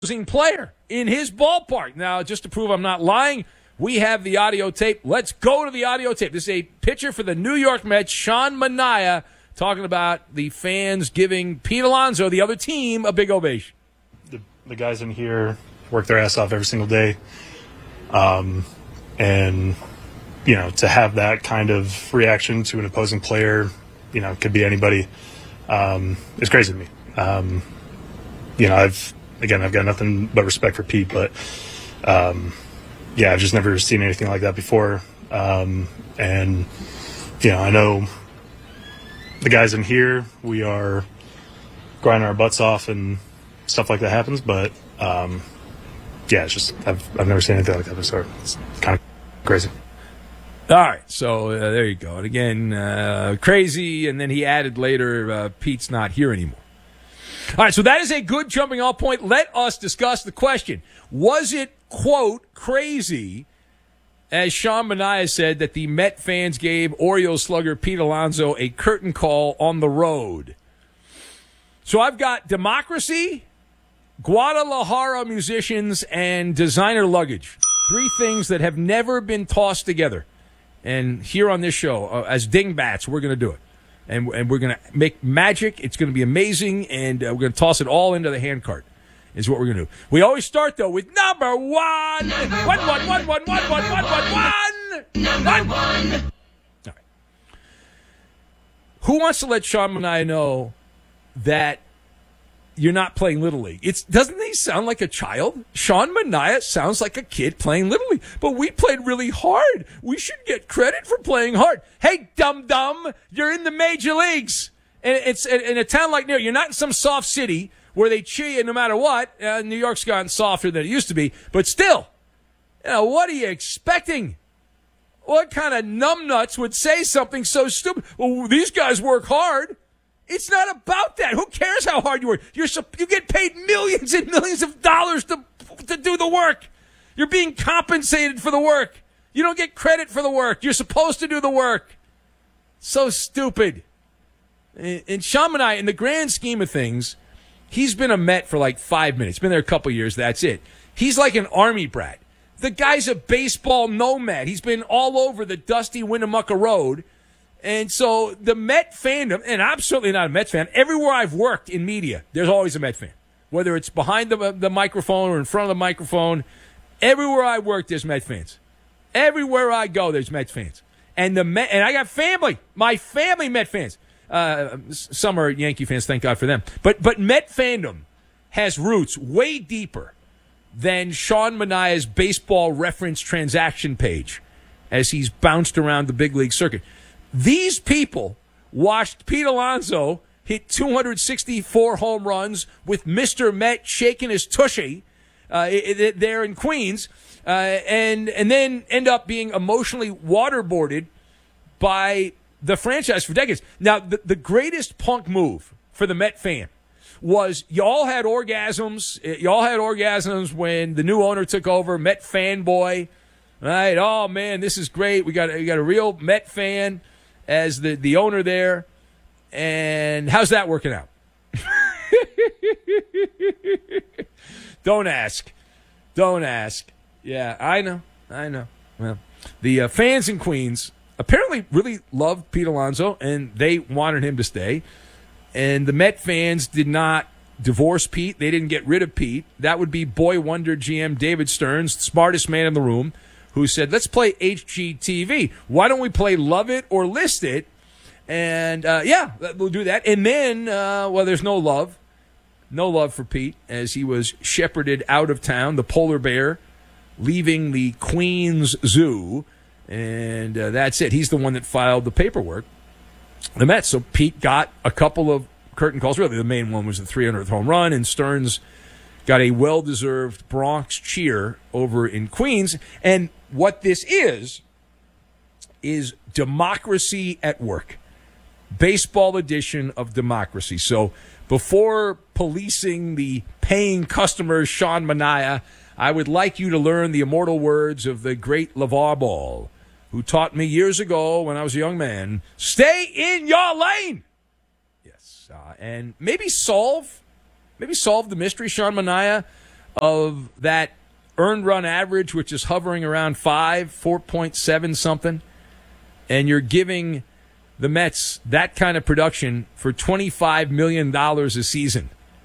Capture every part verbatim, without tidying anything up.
opposing player in his ballpark. Now, just to prove I'm not lying, we have the audio tape. Let's go to the audio tape. This is a pitcher for the New York Mets, Sean Manaea, talking about the fans giving Pete Alonso, the other team, a big ovation. The, the guys in here work their ass off every single day. Um, and, you know, to have that kind of reaction to an opposing player, you know, could be anybody, um, is crazy to me. Um, you know, I've, again, I've got nothing but respect for Pete, but, um, yeah, I've just never seen anything like that before. Um, and, you know, I know the guys in here, we are grinding our butts off and stuff like that happens, but, um, yeah, it's just, I've, I've never seen anything like that before. It's kind of crazy. All right, so uh, there you go. And again, uh, crazy, and then he added later, uh, Pete's not here anymore. All right, so that is a good jumping off point. Let us discuss the question. Was it, quote, crazy, as Sean Manaea said, that the Met fans gave Orioles slugger Pete Alonso a curtain call on the road? So I've got democracy, Guadalajara musicians, and designer luggage. Three things that have never been tossed together. And here on this show, uh, as dingbats, we're going to do it. And, and we're going to make magic. It's going to be amazing, and uh, we're going to toss it all into the handcart, is what we're going to do. We always start, though, with number one. Number one, one, one, one, one, one, one, one, one. Number one. one. All right. Who wants to let Sean Manaea know that you're not playing Little League? It's doesn't he sound like a child? Sean Manaea sounds like a kid playing Little League. But we played really hard. We should get credit for playing hard. Hey, dum-dum, you're in the major leagues. And it's in a town like New York. You're not in some soft city where they cheer you no matter what. Uh, New York's gotten softer than it used to be. But still, you know, what are you expecting? What kind of numbnuts would say something so stupid? Well, these guys work hard. It's not about that. Who cares how hard you work? You're you get paid millions and millions of dollars to to do the work. You're being compensated for the work. You don't get credit for the work. You're supposed to do the work. So stupid. And, and Sean Manaea, in the grand scheme of things, he's been a Met for like five minutes. Been there a couple years. That's it. He's like an Army brat. The guy's a baseball nomad. He's been all over the dusty Winnemucca Road. And so the Met fandom, and I'm certainly not a Met fan, everywhere I've worked in media, there's always a Met fan. Whether it's behind the, the microphone or in front of the microphone, everywhere I work, there's Met fans. Everywhere I go, there's Met fans. And the Met, and I got family, my family Met fans. Uh, some are Yankee fans, thank God for them. But but Met fandom has roots way deeper than Sean Manaea's baseball reference transaction page as he's bounced around the big league circuit. These people watched Pete Alonso hit two hundred sixty-four home runs with Mister Met shaking his tushy uh, there in Queens, uh, and and then end up being emotionally waterboarded by the franchise for decades. Now, the, the greatest punk move for the Met fan was y'all had orgasms. Y'all had orgasms when the new owner took over, Met fanboy. Right? Oh, man, this is great. We got, we got a real Met fan as the, the owner there. And how's that working out? Don't ask. Don't ask. Yeah, I know. I know. Well, the uh, fans in Queens apparently really loved Pete Alonso, and they wanted him to stay. And the Met fans did not divorce Pete. They didn't get rid of Pete. That would be boy wonder G M David Stearns, the smartest man in the room, who said, let's play H G T V. Why don't we play Love It or List It? And, uh, yeah, we'll do that. And then, uh, well, there's no love. No love for Pete as he was shepherded out of town, the polar bear, leaving the Queens Zoo. And uh, that's it. He's the one that filed the paperwork. The Mets. So Pete got a couple of curtain calls. Really, the main one was the three hundredth home run, and Stearns got a well-deserved Bronx cheer over in Queens. And what this is, is democracy at work. Baseball edition of democracy. So before policing the paying customers, Sean Manaea, I would like you to learn the immortal words of the great LeVar Ball, who taught me years ago when I was a young man, stay in your lane. Yes. Uh, and maybe solve, maybe solve the mystery, Sean Manaea, of that earned run average, which is hovering around five, four point seven something, and you're giving the Mets that kind of production for twenty-five million dollars a season.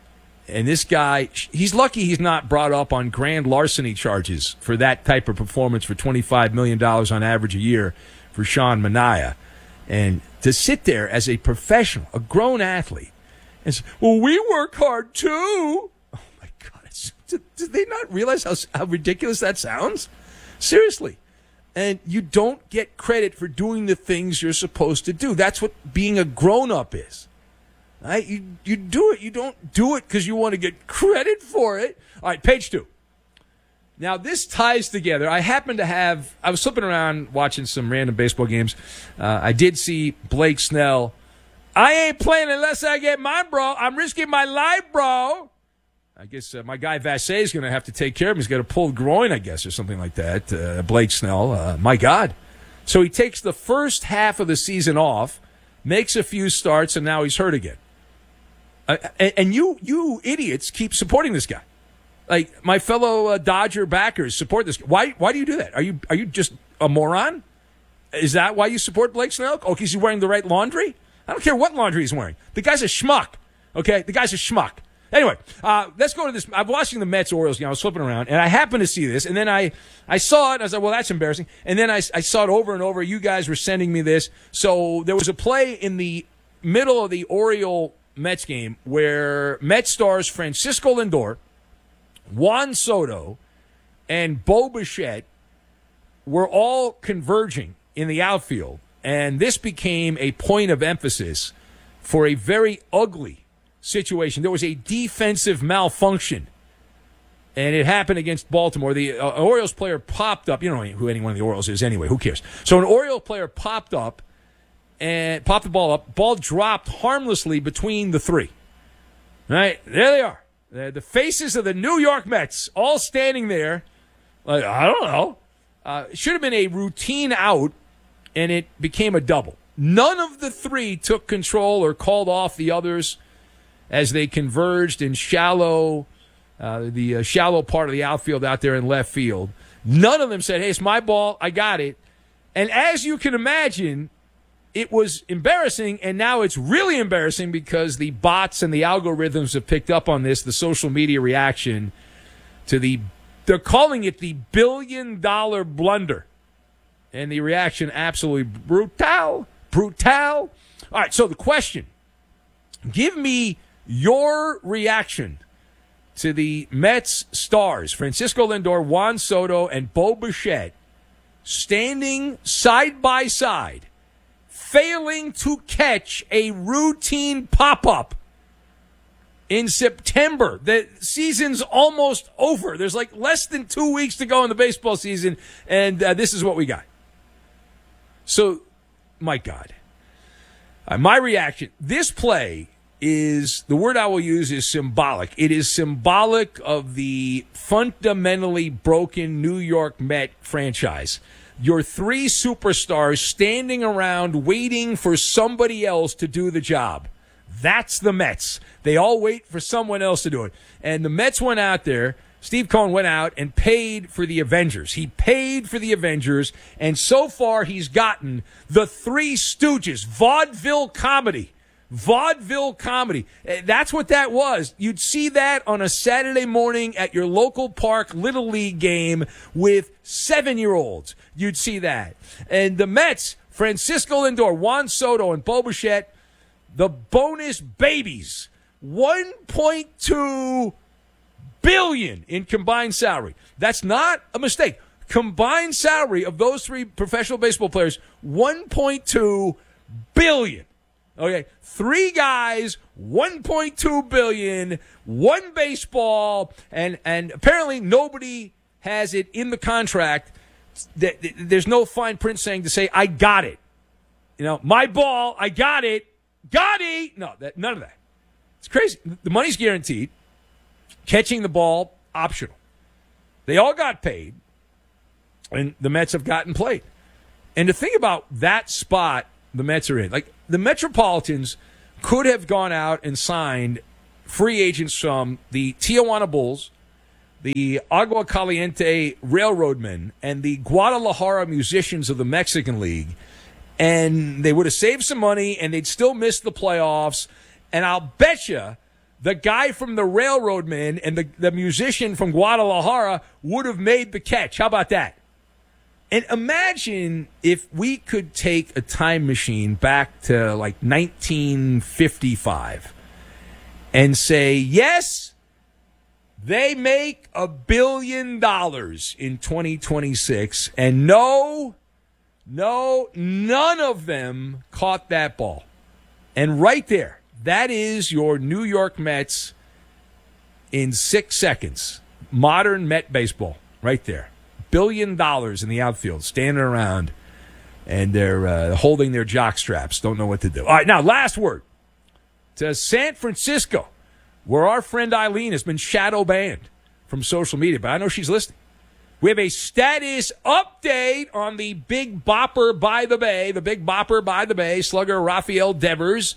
And this guy, he's lucky he's not brought up on grand larceny charges for that type of performance for twenty-five million dollars on average a year for Sean Manaea. And to sit there as a professional, a grown athlete, and say, well, we work hard too. Oh, my God. It's, do, do they not realize how, how ridiculous that sounds? Seriously. And you don't get credit for doing the things you're supposed to do. That's what being a grown-up is. Right? You, you do it. You don't do it because you want to get credit for it. All right, page two. Now, this ties together. I happen to have, I was flipping around watching some random baseball games. Uh, I did see Blake Snell. I ain't playing unless I get mine, bro. I'm risking my life, bro. I guess uh, my guy Vassay is going to have to take care of him. He's got a pulled groin, I guess, or something like that. Uh, Blake Snell, uh, my God. So he takes the first half of the season off, makes a few starts, and now he's hurt again. Uh, and, and you, you idiots keep supporting this guy. Like my fellow uh, Dodger backers support this. Why? Why do you do that? Are you are you just a moron? Is that why you support Blake Snell? Oh, because he's wearing the right laundry? I don't care what laundry he's wearing. The guy's a schmuck. Okay, the guy's a schmuck. Anyway, uh, let's go to this. I'm watching the Mets-Orioles game. I was flipping around, and I happened to see this, and then I, I saw it, and I was like, well, that's embarrassing. And then I, I saw it over and over. You guys were sending me this. So there was a play in the middle of the Oriole Mets game where Mets stars Francisco Lindor, Juan Soto, and Bo Bichette were all converging in the outfield, and this became a point of emphasis for a very ugly situation. There was a defensive malfunction, and it happened against Baltimore. The uh, Orioles player popped up. You don't know who any one of the Orioles is anyway. Who cares? So an Oriole player popped up and popped the ball up. Ball dropped harmlessly between the three. All right, there they are. They're the faces of the New York Mets all standing there. Like, I don't know. Uh, it should have been a routine out, and it became a double. None of the three took control or called off the others as they converged in shallow, uh, the uh, shallow part of the outfield out there in left field. None of them said, hey, it's my ball, I got it. And as you can imagine, it was embarrassing, and now it's really embarrassing because the bots and the algorithms have picked up on this, the social media reaction to the, they're calling it the billion-dollar blunder. And the reaction, absolutely brutal, brutal. All right, so the question, give me your reaction to the Mets stars, Francisco Lindor, Juan Soto, and Bo Bichette, standing side by side, failing to catch a routine pop-up in September. The season's almost over. There's like less than two weeks to go in the baseball season, and uh, this is what we got. So, my God. Uh, my reaction, this play is, the word I will use is symbolic. It is symbolic of the fundamentally broken New York Met franchise. Your three superstars standing around waiting for somebody else to do the job. That's the Mets. They all wait for someone else to do it. And the Mets went out there, Steve Cohen went out and paid for the Avengers. He paid for the Avengers, and so far he's gotten the Three Stooges, vaudeville comedy. Vaudeville comedy. That's what that was. You'd see that on a Saturday morning at your local park Little League game with seven-year-olds. You'd see that. And the Mets, Francisco Lindor, Juan Soto, and Bo Bichette, the bonus babies. one point two billion dollars in combined salary. That's not a mistake. Combined salary of those three professional baseball players, one point two billion dollars. Okay, three guys, one point two billion dollars, one baseball, and and apparently nobody has it in the contract. That there's no fine print saying to say, I got it. You know, my ball, I got it. Got it. No, that, none of that. It's crazy. The money's guaranteed. Catching the ball, optional. They all got paid, and the Mets have gotten played. And to think about that spot the Mets are in, like the Metropolitans could have gone out and signed free agents from the Tijuana Bulls, the Agua Caliente Railroadmen and the Guadalajara Musicians of the Mexican League, and they would have saved some money, and they'd still miss the playoffs. And I'll bet you the guy from the Railroadmen and the, the musician from Guadalajara would have made the catch. How about that? And imagine if we could take a time machine back to like nineteen fifty-five and say, yes, they make a billion dollars in twenty twenty-six, and no, no, none of them caught that ball. And right there, that is your New York Mets in six seconds. Modern Met baseball, right there. Billion dollars in the outfield, standing around, and they're uh, holding their jock straps. Don't know what to do. All right, now, last word to San Francisco, where our friend Eileen has been shadow banned from social media, but I know she's listening. We have a status update on the big bopper by the Bay, the big bopper by the Bay, slugger Rafael Devers.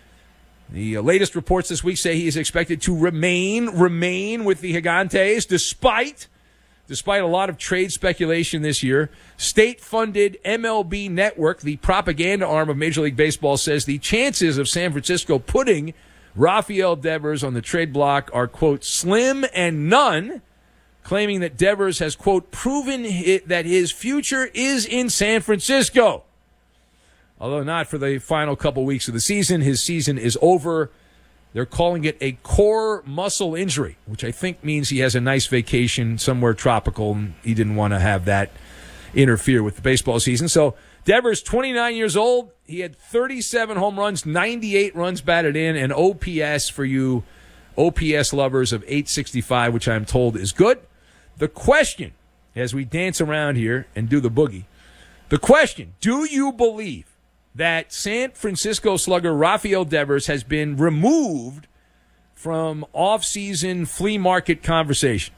The uh, latest reports this week say he is expected to remain, remain with the Gigantes, despite... Despite a lot of trade speculation this year. State-funded M L B Network, the propaganda arm of Major League Baseball, says the chances of San Francisco putting Rafael Devers on the trade block are, quote, slim and none, claiming that Devers has, quote, proven it, that his future is in San Francisco. Although not for the final couple weeks of the season. His season is over. They're calling it a core muscle injury, which I think means he has a nice vacation somewhere tropical, and he didn't want to have that interfere with the baseball season. So Devers, twenty-nine years old. He had thirty-seven home runs, ninety-eight runs batted in, and O P S for you O P S lovers of eight sixty-five, which I'm told is good. The question, as we dance around here and do the boogie, the question, do you believe that San Francisco slugger Rafael Devers has been removed from off-season flea market conversation?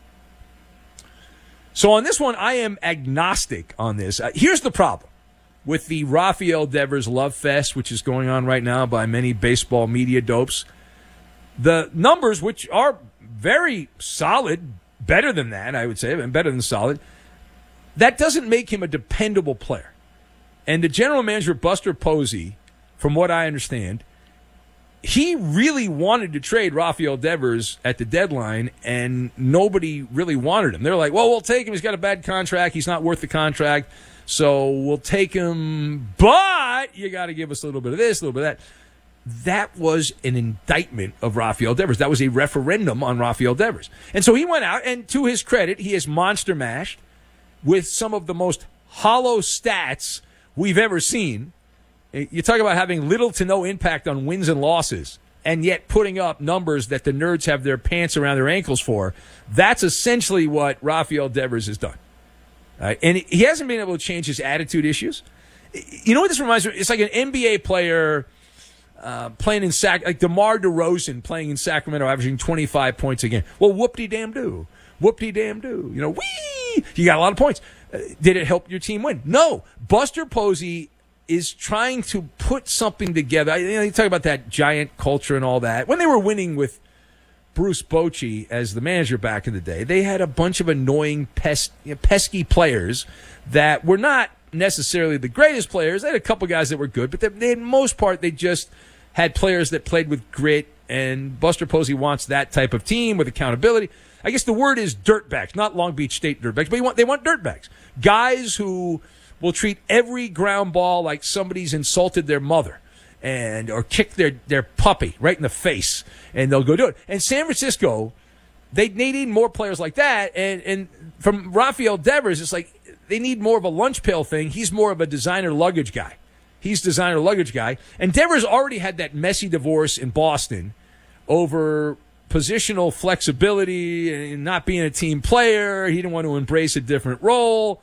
So on this one, I am agnostic on this. Uh, here's the problem with the Rafael Devers Love Fest, which is going on right now by many baseball media dopes. The numbers, which are very solid, better than that, I would say, and better than solid, that doesn't make him a dependable player. And the general manager, Buster Posey, from what I understand, he really wanted to trade Rafael Devers at the deadline, and nobody really wanted him. They're like, well, we'll take him. He's got a bad contract. He's not worth the contract, so we'll take him. But you got to give us a little bit of this, a little bit of that. That was an indictment of Rafael Devers. That was a referendum on Rafael Devers. And so he went out, and to his credit, he is monster mashed with some of the most hollow stats we've ever seen. You talk about having little to no impact on wins and losses, and yet putting up numbers that the nerds have their pants around their ankles for. That's essentially what Rafael Devers has done. Right? And he hasn't been able to change his attitude issues. You know what this reminds me of? It's like an N B A player uh, playing in Sac, like DeMar DeRozan playing in Sacramento, averaging twenty-five points a game. Well, whoop-de-damn-do. Whoop-de-damn-do. You know, whee! You got a lot of points. Uh, did it help your team win? No. Buster Posey is trying to put something together. You know, you talk about that giant culture and all that. When they were winning with Bruce Bochy as the manager back in the day, they had a bunch of annoying, pes- you know, pesky players that were not necessarily the greatest players. They had a couple guys that were good, but they, they, in most part, they just had players that played with grit, and Buster Posey wants that type of team with accountability. I guess the word is dirtbags, not Long Beach State dirtbags, but want, they want dirtbags. Guys who will treat every ground ball like somebody's insulted their mother and or kicked their, their puppy right in the face, and they'll go do it. And San Francisco, they, they need more players like that. And, and from Rafael Devers, it's like they need more of a lunch pail thing. He's more of a designer luggage guy. He's designer luggage guy. And Devers already had that messy divorce in Boston over positional flexibility and not being a team player. He didn't want to embrace a different role.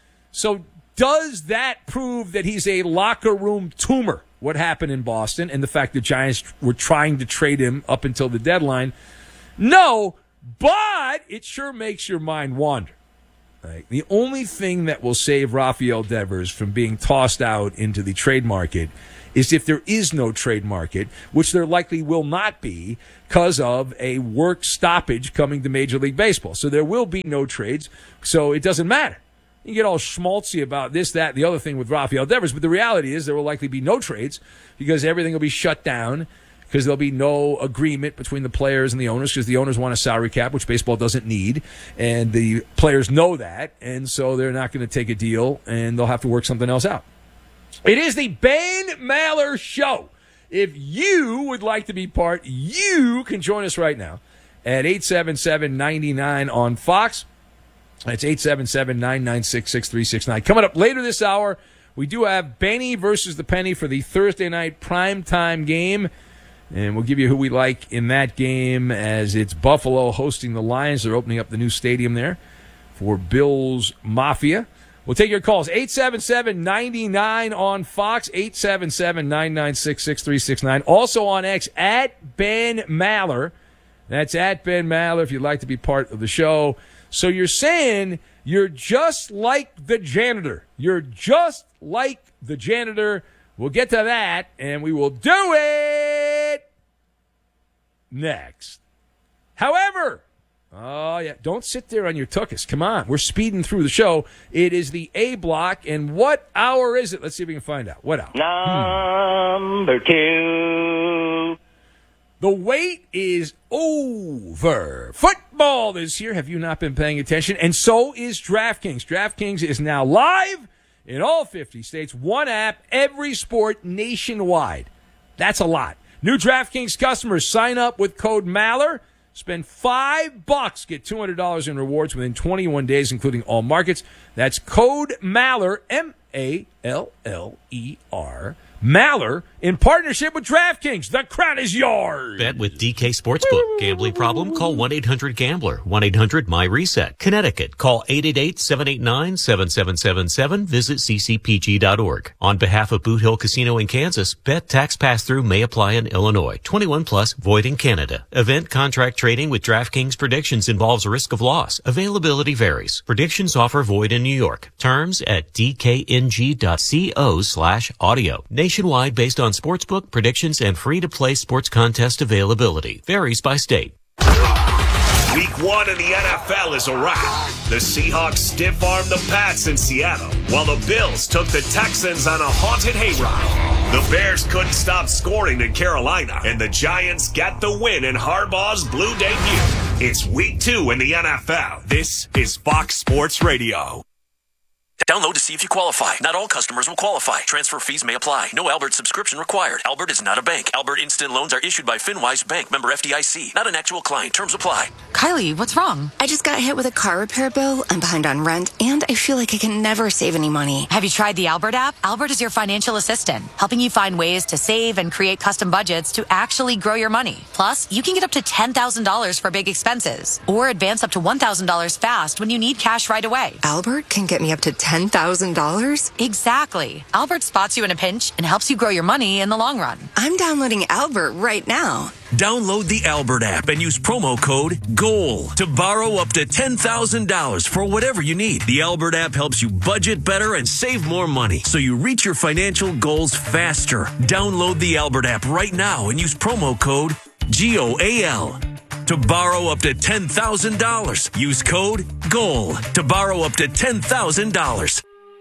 So does that prove that he's a locker room tumor, what happened in Boston, and the fact the Giants were trying to trade him up until the deadline? No, but it sure makes your mind wander. Right? The only thing that will save Rafael Devers from being tossed out into the trade market is if there is no trade market, which there likely will not be because of a work stoppage coming to Major League Baseball. So there will be no trades, so it doesn't matter. You get all schmaltzy about this, that, and the other thing with Rafael Devers, but the reality is there will likely be no trades because everything will be shut down because there'll be no agreement between the players and the owners because the owners want a salary cap, which baseball doesn't need, and the players know that, and so they're not going to take a deal, and they'll have to work something else out. It is the Ben Maller Show. If you would like to be part, you can join us right now at eight seven seven, nine nine on Fox. That's eight seven seven, nine nine six, six three six nine. Coming up later this hour, we do have Benny versus the Penny for the Thursday night primetime game. And we'll give you who we like in that game as it's Buffalo hosting the Lions. They're opening up the new stadium there for Bills Mafia. We'll take your calls. eight seven seven, nine nine on Fox, eight seven seven, nine nine six, six three six nine. Also on X, at Ben Maller. That's at Ben Maller if you'd like to be part of the show. So you're saying you're just like the janitor. You're just like the janitor. We'll get to that, and we will do it next. However, oh, yeah, don't sit there on your tuchus. Come on. We're speeding through the show. It is the A block, and what hour is it? Let's see if we can find out. What hour? Number hmm. two. The wait is over. Football is here. Have you not been paying attention? And so is DraftKings. DraftKings is now live in all fifty states. One app, every sport nationwide. That's a lot. New DraftKings customers sign up with code Maller. Spend five bucks, get two hundred dollars in rewards within twenty-one days, including all markets. That's code Maller, M A L L E R. Maller, in partnership with DraftKings. The crown is yours. Bet with D K Sportsbook. Gambling problem? Call one eight hundred gambler. one eight hundred M Y reset. Connecticut. Call eight eight eight, seven eight nine, seven seven seven seven. Visit c c p g dot org. On behalf of Boot Hill Casino in Kansas, bet tax pass-through may apply in Illinois. twenty-one plus, void in Canada. Event contract trading with DraftKings predictions involves risk of loss. Availability varies. Predictions offer void in New York. Terms at d k n g dot co slash audio. Nationwide based on sportsbook, predictions, and free-to-play sports contest availability. Varies by state. Week one in the N F L is a wrap. The Seahawks stiff-armed the Pats in Seattle, while the Bills took the Texans on a haunted hayride. The Bears couldn't stop scoring in Carolina, and the Giants got the win in Harbaugh's blue debut. It's week two in the N F L. This is Fox Sports Radio. Download to see if you qualify. Not all customers will qualify. Transfer fees may apply. No Albert subscription required. Albert is not a bank. Albert Instant Loans are issued by FinWise Bank, member F D I C. Not an actual client. Terms apply. Kylie, what's wrong? I just got hit with a car repair bill. I'm behind on rent, and I feel like I can never save any money. Have you tried the Albert app? Albert is your financial assistant, helping you find ways to save and create custom budgets to actually grow your money. Plus, you can get up to ten thousand dollars for big expenses, or advance up to one thousand dollars fast when you need cash right away. Albert can get me up to ten thousand dollars? Exactly. Albert spots you in a pinch and helps you grow your money in the long run. I'm downloading Albert right now. Download the Albert app and use promo code GOAL to borrow up to ten thousand dollars for whatever you need. The Albert app helps you budget better and save more money so you reach your financial goals faster. Download the Albert app right now and use promo code G O A L to borrow up to ten thousand dollars. Use code GOAL to borrow up to ten thousand dollars.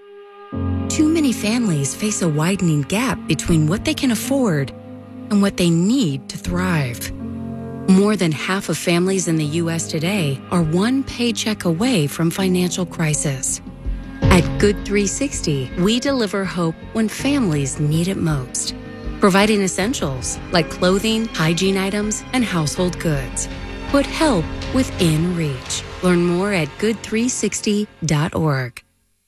Too many families face a widening gap between what they can afford and what they need to thrive. More than half of families in the U S today are one paycheck away from financial crisis. At Good three sixty, we deliver hope when families need it most, providing essentials like clothing, hygiene items, and household goods. Put help within reach. Learn more at good three sixty dot org.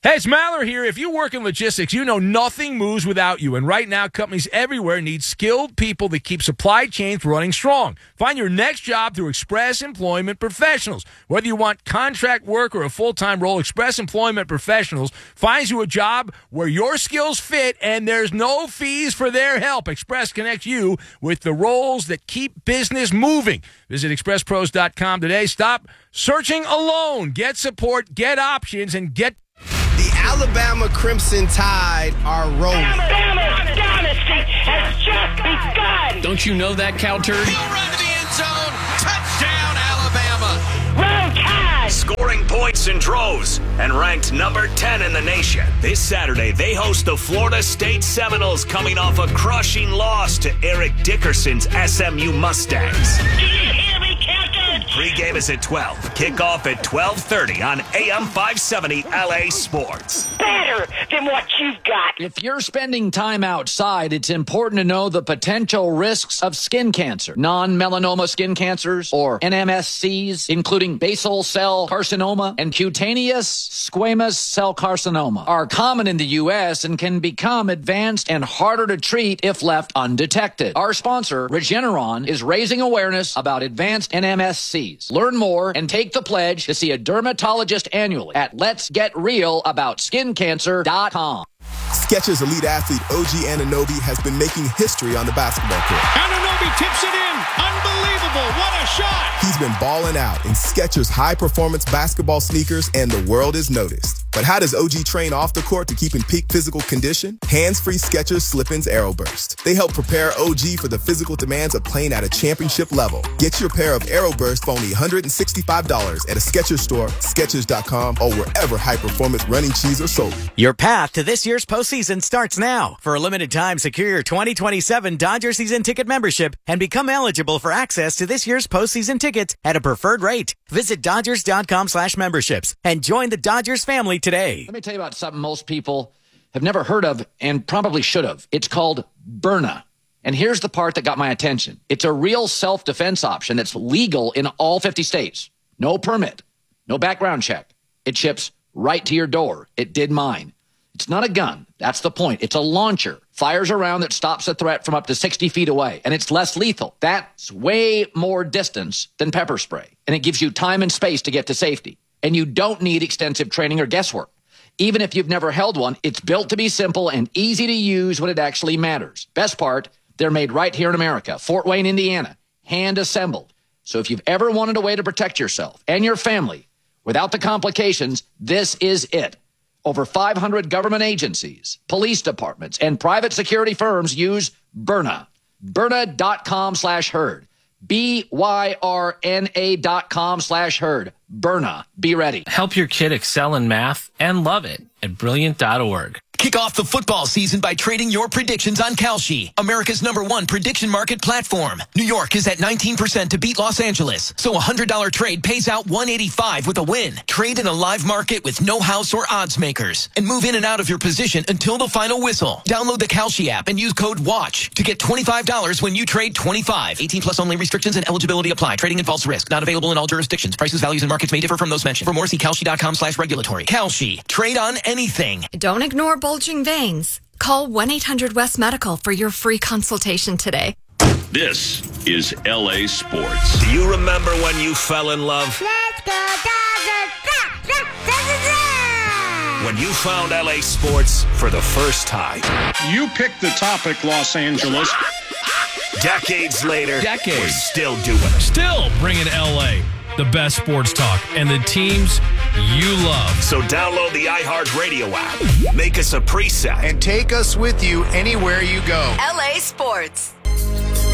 Hey, it's Maller here. If you work in logistics, you know nothing moves without you. And right now, companies everywhere need skilled people that keep supply chains running strong. Find your next job through Express Employment Professionals. Whether you want contract work or a full-time role, Express Employment Professionals finds you a job where your skills fit and there's no fees for their help. Express connects you with the roles that keep business moving. Visit express pros dot com today. Stop searching alone. Get support, get options, and get the Alabama Crimson Tide are rolling. Alabama's dynasty has just begun. Don't you know that, cow turd? He'll run to the end zone. Touchdown, Alabama. Roll Tide. Scoring points in droves and ranked number ten in the nation. This Saturday, they host the Florida State Seminoles, coming off a crushing loss to Eric Dickerson's S M U Mustangs. Do you hear me, Captain? Pre-game is at twelve. Kickoff at twelve thirty on A M five seventy L A Sports. Better than what you've got. If you're spending time outside, it's important to know the potential risks of skin cancer. Non-melanoma skin cancers, or N M S Cs, including basal cell carcinoma and cutaneous squamous cell carcinoma, are common in the U S and can become advanced and harder to treat if left undetected. Our sponsor, Regeneron, is raising awareness about advanced N M S Cs. Learn more and take the pledge to see a dermatologist annually at lets get real about skin cancer dot com. Skechers elite athlete O G Anunoby has been making history on the basketball court. Anunoby tips it in. Unbelievable. What a shot. He's been balling out in Skechers high-performance basketball sneakers, and the world is noticed. But how does O G train off the court to keep in peak physical condition? Hands-free Skechers Slip-ins Aeroburst. They help prepare O G for the physical demands of playing at a championship level. Get your pair of Aeroburst for only one hundred sixty-five dollars at a Skechers store, Skechers dot com, or wherever high-performance running shoes are sold. Your path to this year's postseason starts now. For a limited time, secure your twenty twenty-seven Dodger season ticket membership and become eligible for access to this year's postseason tickets at a preferred rate. Visit Dodgers dot com slash memberships and join the Dodgers family today. Let me tell you about something most people have never heard of and probably should have. It's called Byrna. And here's the part that got my attention. It's a real self-defense option that's legal in all fifty states. No permit, no background check. It ships right to your door. It did mine. It's not a gun. That's the point. It's a launcher. Fires a round that stops a threat from up to sixty feet away. And it's less lethal. That's way more distance than pepper spray. And it gives you time and space to get to safety. And you don't need extensive training or guesswork. Even if you've never held one, it's built to be simple and easy to use when it actually matters. Best part, they're made right here in America, Fort Wayne, Indiana, hand assembled. So if you've ever wanted a way to protect yourself and your family without the complications, this is it. Over five hundred government agencies, police departments, and private security firms use Byrna. Byrna dot com slash herd. B Y R N A dot com slash herd. Byrna. Be ready. Help your kid excel in math and love it at brilliant dot org. Kick off the football season by trading your predictions on Kalshi, America's number one prediction market platform. New York is at nineteen percent to beat Los Angeles, so a one hundred dollars trade pays out one eighty-five with a win. Trade in a live market with no house or odds makers, and move in and out of your position until the final whistle. Download the Kalshi app and use code WATCH to get twenty-five dollars when you trade twenty-five. eighteen plus only. Restrictions and eligibility apply. Trading involves risk. Not available in all jurisdictions. Prices, values, and markets may differ from those mentioned. For more, see Kalshi dot com slash regulatory. Kalshi. Trade on anything. Don't ignore bulging veins. Call one eight hundred West Medical for your free consultation today. This is L A Sports. Do you remember when you fell in love? Let's go Dodgers! When you found L A Sports for the first time. You picked the topic, Los Angeles. Decades later, Decades. we're still doing it. Still bringing L A the best sports talk and the teams you love. So download the iHeartRadio app. Make us a preset. And take us with you anywhere you go. L A Sports.